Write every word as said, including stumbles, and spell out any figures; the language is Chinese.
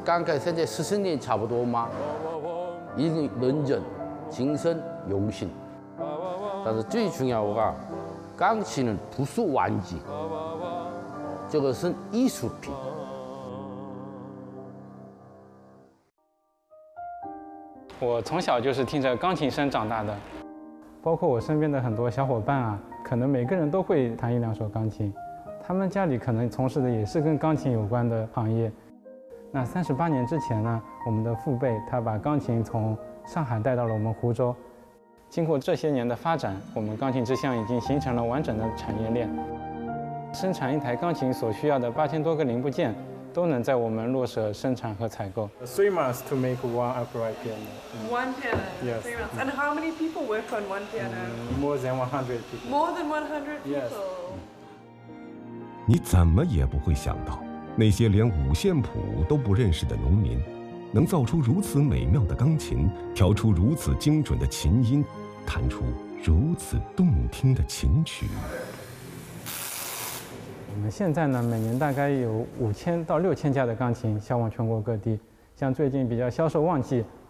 刚开现在四十年差不多嘛，一定认真、谨慎、用心。但是最重要的，钢琴不是玩具，这个是艺术品。 我从小就是听着钢琴声长大的，包括我身边的很多小伙伴啊，可能每个人都会弹一两首钢琴。他们家里可能从事的也是跟钢琴有关的行业。那三十八年之前呢，我们的父辈他把钢琴从上海带到了我们湖州。经过这些年的发展，我们钢琴之乡已经形成了完整的产业链。生产一台钢琴所需要的八千多个零部件，都能在我们洛舍生产和采购。Three months to make one upright piano. One piano. Yes. Three months. And how many people work on one piano? More than one hundred people. More than one hundred Yes. people. 你怎么也不会想到，那些连五线谱都不认识的农民，能造出如此美妙的钢琴，调出如此精准的琴音，弹出如此动听的琴曲。 我们现在呢，每年大概有五千到六千架的钢琴销往全国各地。像最近比较销售旺季，